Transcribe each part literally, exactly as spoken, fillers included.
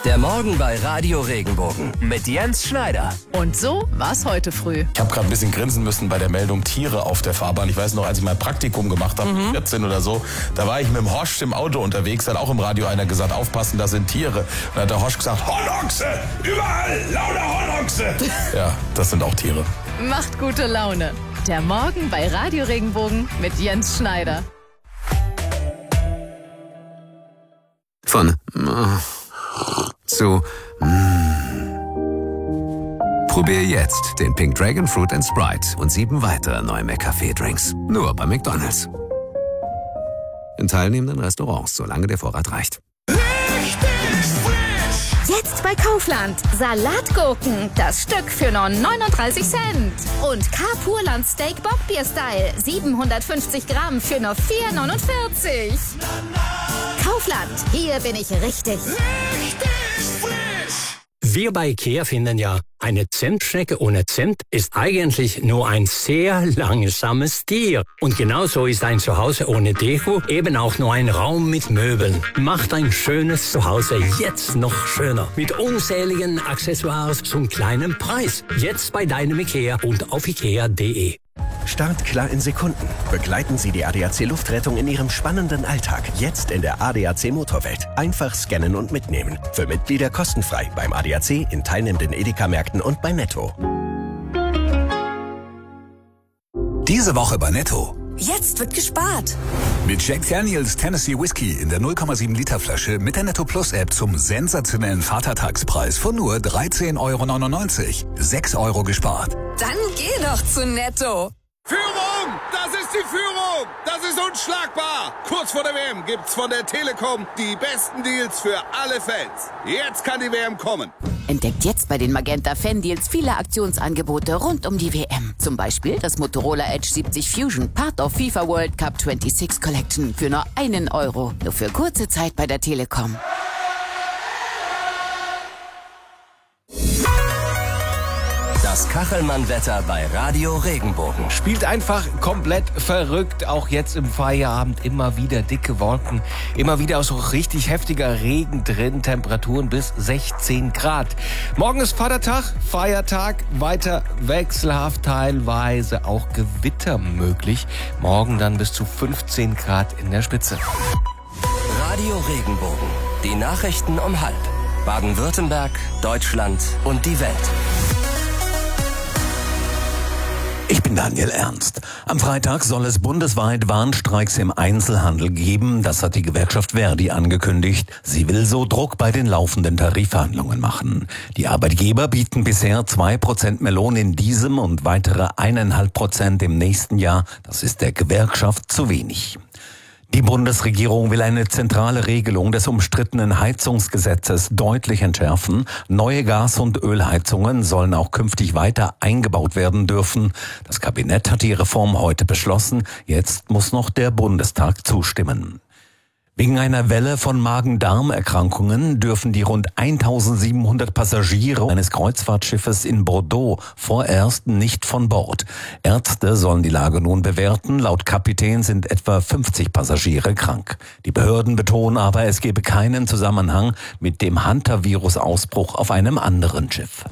Der Morgen bei Radio Regenbogen mit Jens Schneider. Und so war's heute früh. Ich habe gerade ein bisschen grinsen müssen bei der Meldung Tiere auf der Fahrbahn. Ich weiß noch, als ich mein Praktikum gemacht habe, mhm. vierzehn oder so, da war ich mit dem Horst im Auto unterwegs, da hat auch im Radio einer gesagt, aufpassen, das sind Tiere. Und dann hat der Horst gesagt, Hornochse, überall, lauter Hornochse. Ja, das sind auch Tiere. Macht gute Laune. Der Morgen bei Radio Regenbogen mit Jens Schneider. Von zu Probier jetzt den Pink Dragon Fruit and Sprite und sieben weitere neue McCafé-Drinks. Nur bei McDonald's. In teilnehmenden Restaurants, solange der Vorrat reicht. Jetzt bei Kaufland. Salatgurken. Das Stück für nur neununddreißig Cent. Und Carpurland Steak Bockbier Style. siebenhundertfünfzig Gramm für nur vier neunundvierzig. Kaufland. Hier bin ich richtig. Richtig frisch. Wir bei IKEA finden ja, eine Zimtschnecke ohne Zimt ist eigentlich nur ein sehr langsames Tier. Und genauso ist ein Zuhause ohne Deko eben auch nur ein Raum mit Möbeln. Macht ein schönes Zuhause jetzt noch schöner. Mit unzähligen Accessoires zum kleinen Preis. Jetzt bei deinem IKEA und auf ikea punkt de. Startklar in Sekunden. Begleiten Sie die A D A C Luftrettung in Ihrem spannenden Alltag. Jetzt in der A D A C Motorwelt. Einfach scannen und mitnehmen. Für Mitglieder kostenfrei beim A D A C, in teilnehmenden Edeka-Märkten und bei Netto. Diese Woche bei Netto. Jetzt wird gespart. Mit Jack Daniels Tennessee Whiskey in der null Komma sieben Liter Flasche mit der Netto Plus App zum sensationellen Vatertagspreis von nur dreizehn Euro neunundneunzig. sechs Euro gespart. Dann geh doch zu Netto. Führung! Das ist die Führung! Das ist unschlagbar! Kurz vor der W M gibt's von der Telekom die besten Deals für alle Fans. Jetzt kann die W M kommen. Entdeckt jetzt bei den Magenta Fan-Deals viele Aktionsangebote rund um die W M. Zum Beispiel das Motorola Edge siebzig Fusion, Part of FIFA World Cup sechsundzwanzig Collection für nur einen Euro. Nur für kurze Zeit bei der Telekom. Das Kachelmann-Wetter bei Radio Regenbogen. Spielt einfach komplett verrückt. Auch jetzt im Feierabend immer wieder dicke Wolken. Immer wieder auch so richtig heftiger Regen drin. Temperaturen bis sechzehn Grad. Morgen ist Vatertag, Feiertag. Weiter wechselhaft, teilweise auch Gewitter möglich. Morgen dann bis zu fünfzehn Grad in der Spitze. Radio Regenbogen. Die Nachrichten um halb. Baden-Württemberg, Deutschland und die Welt. Ich bin Daniel Ernst. Am Freitag soll es bundesweit Warnstreiks im Einzelhandel geben. Das hat die Gewerkschaft Verdi angekündigt. Sie will so Druck bei den laufenden Tarifverhandlungen machen. Die Arbeitgeber bieten bisher zwei Prozent mehr Lohn in diesem und weitere eineinhalb Prozent im nächsten Jahr. Das ist der Gewerkschaft zu wenig. Die Bundesregierung will eine zentrale Regelung des umstrittenen Heizungsgesetzes deutlich entschärfen. Neue Gas- und Ölheizungen sollen auch künftig weiter eingebaut werden dürfen. Das Kabinett hat die Reform heute beschlossen. Jetzt muss noch der Bundestag zustimmen. Wegen einer Welle von Magen-Darm-Erkrankungen dürfen die rund eintausendsiebenhundert Passagiere eines Kreuzfahrtschiffes in Bordeaux vorerst nicht von Bord. Ärzte sollen die Lage nun bewerten. Laut Kapitän sind etwa fünfzig Passagiere krank. Die Behörden betonen aber, es gebe keinen Zusammenhang mit dem Hantavirus-Ausbruch auf einem anderen Schiff.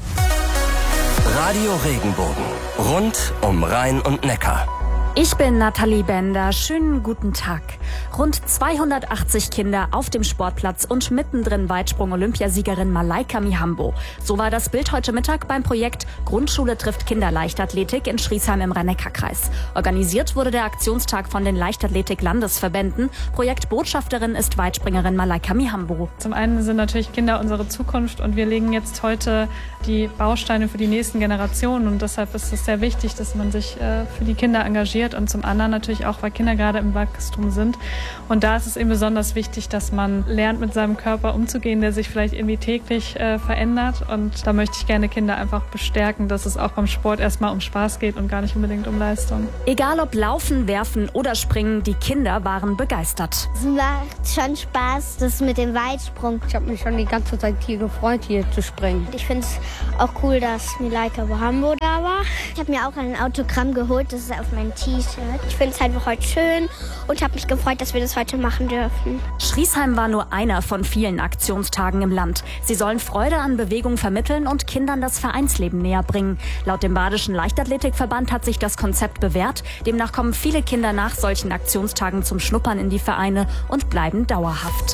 Radio Regenbogen. Rund um Rhein und Neckar. Ich bin Nathalie Bender. Schönen guten Tag. Rund zweihundertachtzig Kinder auf dem Sportplatz und mittendrin Weitsprung-Olympiasiegerin Malaika Mihambo. So war das Bild heute Mittag beim Projekt Grundschule trifft Kinderleichtathletik in Schriesheim im Rhein-Neckar-Kreis. Organisiert wurde der Aktionstag von den Leichtathletik-Landesverbänden. Projektbotschafterin ist Weitspringerin Malaika Mihambo. Zum einen sind natürlich Kinder unsere Zukunft und wir legen jetzt heute die Bausteine für die nächsten Generationen und deshalb ist es sehr wichtig, dass man sich äh, für die Kinder engagiert und zum anderen natürlich auch, weil Kinder gerade im Wachstum sind. Und da ist es eben besonders wichtig, dass man lernt, mit seinem Körper umzugehen, der sich vielleicht irgendwie täglich äh, verändert. Und da möchte ich gerne Kinder einfach bestärken, dass es auch beim Sport erstmal um Spaß geht und gar nicht unbedingt um Leistung. Egal ob Laufen, Werfen oder Springen, die Kinder waren begeistert. Es macht schon Spaß, das mit dem Weitsprung. Ich habe mich schon die ganze Zeit hier gefreut, hier zu springen. Ich finde es auch cool, dass Malaika Mihambo da war. Ich habe mir auch ein Autogramm geholt, das ist auf mein T T-Shirt. Ich finde es einfach heute schön und habe mich gefreut, dass wir das heute machen dürfen. Schriesheim war nur einer von vielen Aktionstagen im Land. Sie sollen Freude an Bewegung vermitteln und Kindern das Vereinsleben näher bringen. Laut dem Badischen Leichtathletikverband hat sich das Konzept bewährt. Demnach kommen viele Kinder nach solchen Aktionstagen zum Schnuppern in die Vereine und bleiben dauerhaft.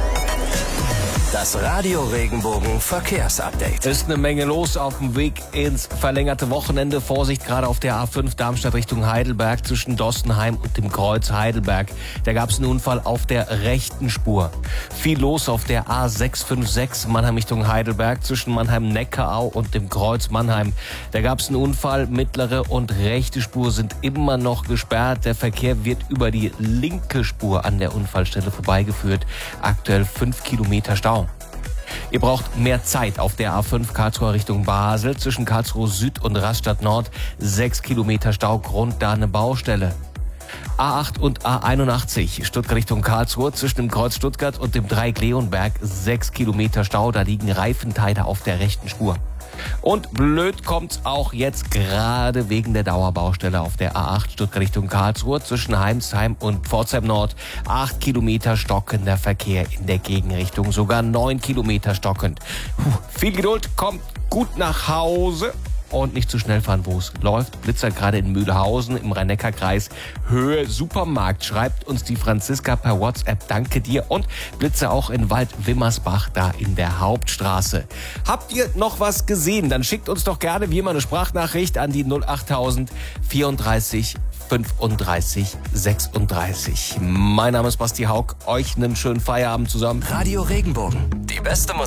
Das Radio Regenbogen Verkehrsupdate. Ist eine Menge los auf dem Weg ins verlängerte Wochenende. Vorsicht gerade auf der A fünf Darmstadt Richtung Heidelberg zwischen Dossenheim und dem Kreuz Heidelberg. Da gab es einen Unfall auf der rechten Spur. Viel los auf der A sechs fünf sechs Mannheim Richtung Heidelberg zwischen Mannheim-Neckarau und dem Kreuz Mannheim. Da gab es einen Unfall. Mittlere und rechte Spur sind immer noch gesperrt. Der Verkehr wird über die linke Spur an der Unfallstelle vorbeigeführt. Aktuell fünf Kilometer Stau. Ihr braucht mehr Zeit auf der A fünf Karlsruhe Richtung Basel zwischen Karlsruhe Süd und Rastatt Nord. Sechs Kilometer Stau, Grund da eine Baustelle. A acht und A einundachtzig Stuttgart Richtung Karlsruhe zwischen dem Kreuz Stuttgart und dem Dreieck Leonberg. Sechs Kilometer Stau, da liegen Reifenteile auf der rechten Spur. Und blöd kommt's auch jetzt gerade wegen der Dauerbaustelle auf der A acht Stuttgart Richtung Karlsruhe zwischen Heimsheim und Pforzheim Nord. Acht Kilometer stockender Verkehr in der Gegenrichtung, sogar neun Kilometer stockend. Puh, viel Geduld, kommt gut nach Hause. Und nicht zu schnell fahren, wo es läuft. Blitzer gerade in Mühlhausen im Rhein-Neckar-Kreis. Höhe Supermarkt, schreibt uns die Franziska per WhatsApp. Danke dir. Und Blitzer auch in Wald-Wimmersbach, da in der Hauptstraße. Habt ihr noch was gesehen? Dann schickt uns doch gerne wie immer eine Sprachnachricht an die null achttausend vierunddreißig fünfunddreißig sechsunddreißig. Mein Name ist Basti Haug. Euch einen schönen Feierabend zusammen. Radio Regenbogen. Die beste Musik